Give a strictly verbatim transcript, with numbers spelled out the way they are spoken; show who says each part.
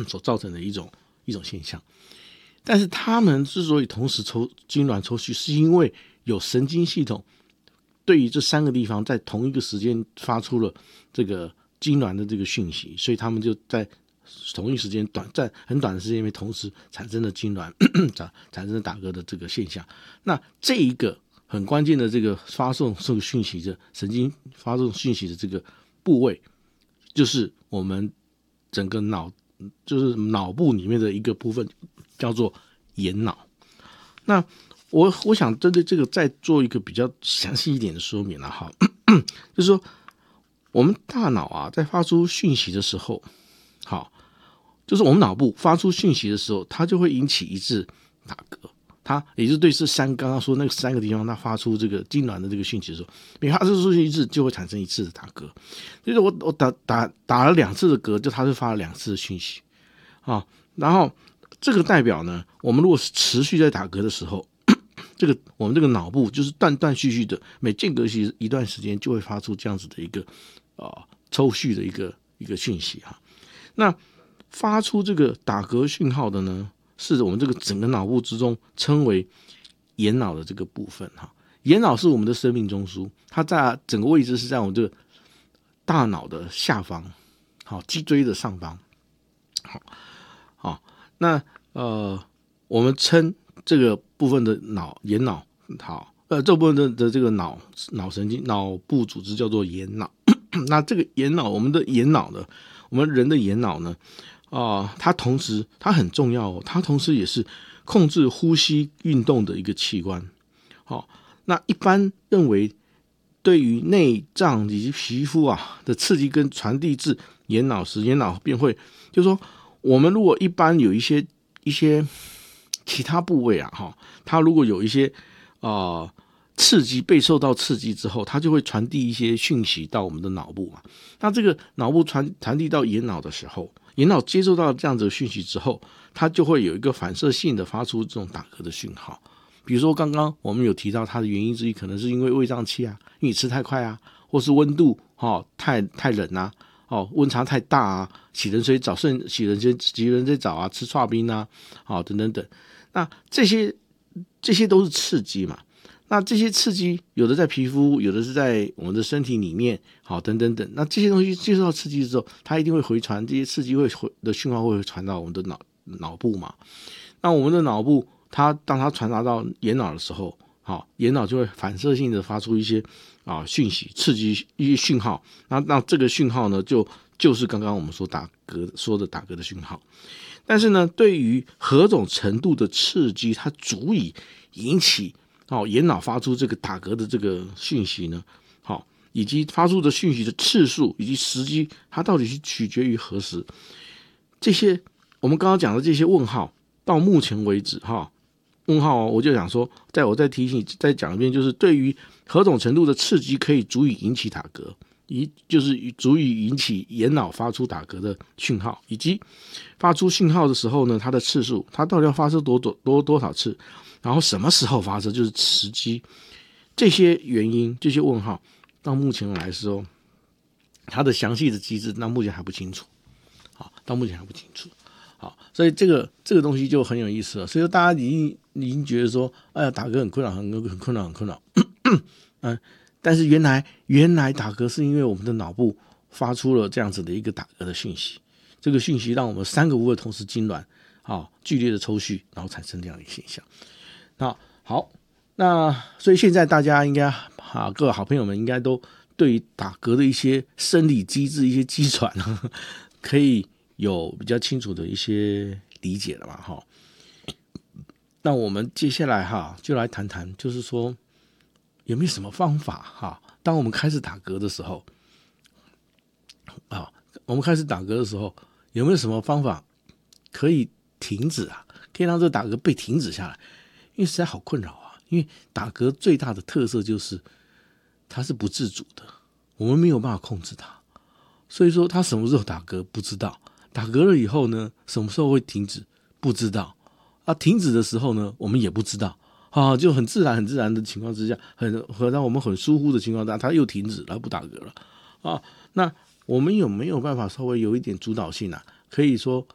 Speaker 1: 所造成的一种一种现象。但是他们之所以同时抽痉挛抽搐，是因为有神经系统对于这三个地方在同一个时间发出了这个痉挛的这个讯息，所以他们就在同一时间短暂很短的时间里面同时产生了痉挛产生了打嗝的这个现象。那这一个很关键的这个发送这个讯息的神经发送讯息的这个部位，就是我们整个脑就是脑部里面的一个部分，叫做眼脑。那我我想针对这个再做一个比较详细一点的说明了哈，就是说我们大脑啊在发出讯息的时候，好，就是我们脑部发出讯息的时候，它就会引起一次打嗝。它也就是对这三刚刚说那个三个地方，它发出这个痉挛的这个讯息的时候，每发出一次就会产生一次的打嗝。所以说我我打打打了两次的嗝，就它是发了两次的讯息啊。然后这个代表呢，我们如果是持续在打嗝的时候，这个我们这个脑部就是断断续续的，每间隔一段时间就会发出这样子的一个啊、呃、抽搐的一个一个讯息哈。那发出这个打嗝讯号的呢，是我们这个整个脑部之中称为眼脑的这个部分哈。眼脑是我们的生命中枢，它在整个位置是在我们这个大脑的下方，好，脊椎的上方。好，好，那呃，我们称这个部分的脑眼脑，好，呃，这部分的的这个脑脑神经脑部组织叫做眼脑。那这个眼脑，我们的眼脑呢，我们人的眼脑呢？啊、呃，它同时它很重要哦，它同时也是控制呼吸运动的一个器官。好、哦，那一般认为，对于内脏以及皮肤啊的刺激跟传递至眼脑时，眼脑便会，就是说，我们如果一般有一些一些其他部位啊，哈，它如果有一些啊、呃、刺激被受到刺激之后，它就会传递一些讯息到我们的脑部嘛。那这个脑部传传递到眼脑的时候，眼脑接受到这样子的讯息之后，它就会有一个反射性的发出这种打嗝的讯号。比如说刚刚我们有提到它的原因之一，可能是因为胃胀气啊，因为你吃太快啊，或是温度、哦、太太冷啊，哦，温差太大啊，洗冷水澡、甚洗冷水洗冷水澡啊，吃剉冰啊，哦，等等等。那这些这些都是刺激嘛。那这些刺激有的在皮肤，有的是在我们的身体里面，好，等等等。那这些东西接受到刺激之后，它一定会回传，这些刺激会的讯号会传到我们的脑脑部嘛。那我们的脑部，它当它传达到眼脑的时候，好，眼脑就会反射性的发出一些啊讯息，刺激一些讯号。那那这个讯号呢，就就是刚刚我们说打嗝说的打嗝的讯号。但是呢，对于何种程度的刺激，它足以引起哦，眼脑发出这个打嗝的这个讯息呢，好、哦，以及发出的讯息的次数以及时机，它到底是取决于何时？这些我们刚刚讲的这些问号，到目前为止，哈、哦，问号、哦，我就想说，在我再提醒、再讲一遍，就是对于何种程度的刺激可以足以引起打嗝，以就是足以引起眼脑发出打嗝的讯号，以及发出讯号的时候呢，它的次数，它到底要发出多多多多少次？然后什么时候发射，就是时机，这些原因、这些问号，到目前来说，它的详细的机制到目前还不清楚，好，到目前还不清楚，好，所以这个这个东西就很有意思了。所以说大家已经已经觉得说，哎呀，打嗝很困扰，很很困扰，很困扰，嗯，但是原来原来打嗝是因为我们的脑部发出了这样子的一个打嗝的讯息，这个讯息让我们三个部位同时痉挛，好，剧烈的抽搐，然后产生这样的一个现象。那好，那所以现在大家应该啊，各位好朋友们应该都对于打嗝的一些生理机制、一些机转，可以有比较清楚的一些理解了嘛？哈。那我们接下来哈，就来谈谈，就是说有没有什么方法哈？当我们开始打嗝的时候，啊，我们开始打嗝的时候，有没有什么方法可以停止啊？可以让这个打嗝被停止下来？因为实在好困扰啊！因为打嗝最大的特色就是它是不自主的，我们没有办法控制它，所以说它什么时候打嗝不知道，打嗝了以后呢，什么时候会停止不知道啊？停止的时候呢，我们也不知道啊，就很自然、很自然的情况之下，很很让我们很疏忽的情况下，它又停止了，不打嗝了啊。那我们有没有办法稍微有一点主导性啊？可以说